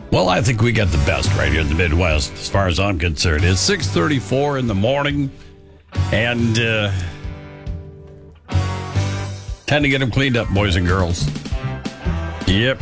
Well, I think we got the best right here in the Midwest, as far as I'm concerned. It's 6:34 in the morning, and time to get them cleaned up, boys and girls. Yep.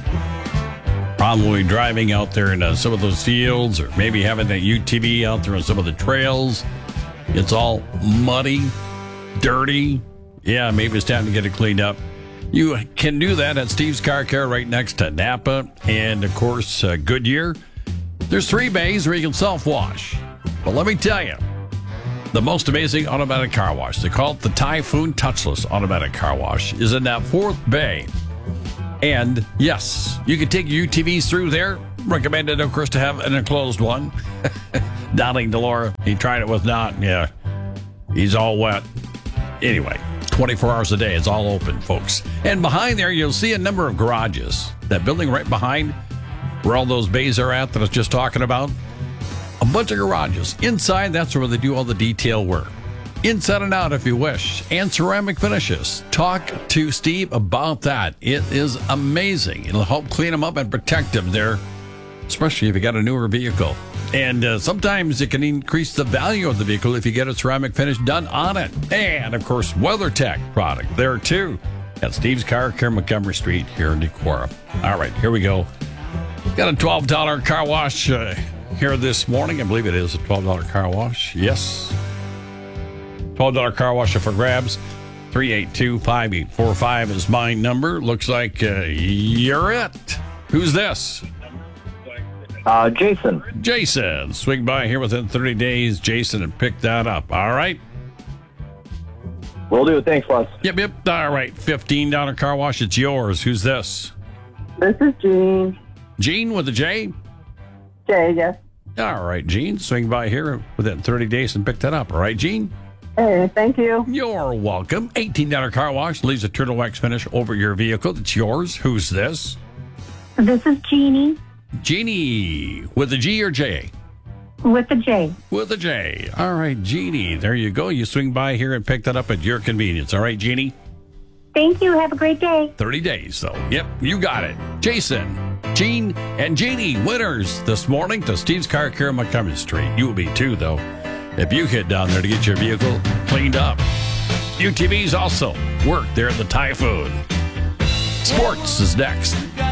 Probably driving out there in some of those fields, or maybe having that UTV out there on some of the trails. It's all muddy, dirty. Yeah, maybe it's time to get it cleaned up. You can do that at Steve's Car Care right next to Napa and, of course, Goodyear. There's 3 bays where you can self-wash. But let me tell you, the most amazing automatic car wash, they call it the Typhoon Touchless Automatic Car Wash, is in that 4th bay. And, yes, you can take your UTVs through there. Recommended, of course, to have an enclosed one. Darling Delora, he tried it with not. Yeah, he's all wet. Anyway. 24 hours a day. It's all open, folks. And behind there, you'll see a number of garages. That building right behind where all those bays are at that I was just talking about. A bunch of garages. Inside, that's where they do all the detail work. Inside and out, if you wish. And ceramic finishes. Talk to Steve about that. It is amazing. It'll help clean them up and protect them there, especially if you got a newer vehicle. And sometimes it can increase the value of the vehicle if you get a ceramic finish done on it. And, of course, WeatherTech product there, too, at Steve's Car Care, Montgomery Street here in Decorah. All right, here we go. Got a $12 car wash here this morning. I believe it is a $12 car wash. Yes. $12 car wash for grabs. 382-5845 is my number. Looks like you're it. Who's this? Jason. Jason, swing by here within 30 days, Jason, and pick that up. All right? Will do. Thanks, Les. Yep. All right, $15 car wash. It's yours. Who's this? This is Jean. Jean with a J? Jay, yes. All right, Jean, swing by here within 30 days and pick that up. All right, Jean? Hey, thank you. You're welcome. $18 car wash leaves a turtle wax finish over your vehicle. It's yours. Who's this? This is Jeannie. Jeannie, with a G or J? With a J. With a J. All right, Jeannie. There you go. You swing by here and pick that up at your convenience. All right, Jeannie? Thank you. Have a great day. 30 days, though. Yep, you got it. Jason, Jean, and Jeannie, winners this morning to Steve's Car Care, Montgomery Street. You will be, too, though, if you head down there to get your vehicle cleaned up. UTVs also work there at the Typhoon. Sports is next.